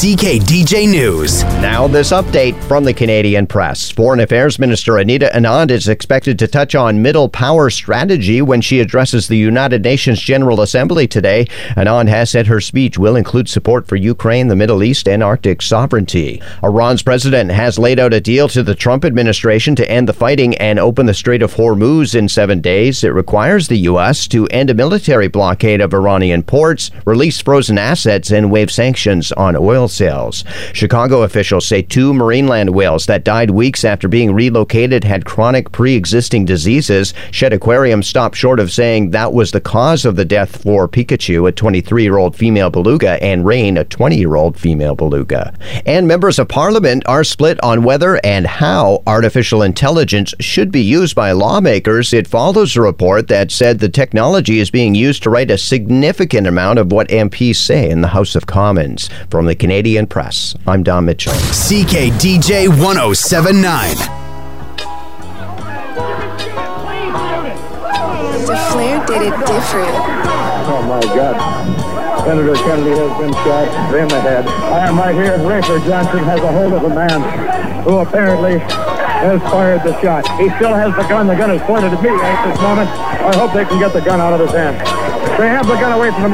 CKDJ News. Now this update from the Canadian Press. Foreign Affairs Minister Anita Anand is expected to touch on middle power strategy when she addresses the United Nations General Assembly today. Anand has said her speech will include support for Ukraine, the Middle East, and Arctic sovereignty. Iran's president has laid out a deal to the Trump administration to end the fighting and open the Strait of Hormuz in 7 days. It requires the U.S. to end a military blockade of Iranian ports, release frozen assets, and waive sanctions on oil sales. Chicago officials say 2 Marineland whales that died weeks after being relocated had chronic pre-existing diseases. Shedd Aquarium stopped short of saying that was the cause of the death for Pikachu, a 23-year-old female beluga, and Rain, a 20-year-old female beluga. And members of Parliament are split on whether and how artificial intelligence should be used by lawmakers. It follows a report that said the technology is being used to write a significant amount of what MPs say in the House of Commons. From the Canadian Press, I'm Don Mitchell. CKDJ 1079. The Flair did it different. Oh my God. Senator Kennedy has been shot in the head. I am right here. Rafer Johnson has a hold of a man who apparently has fired the shot. He still has the gun. The gun is pointed at me at this moment. I hope they can get the gun out of his hand. They have the gun away from him.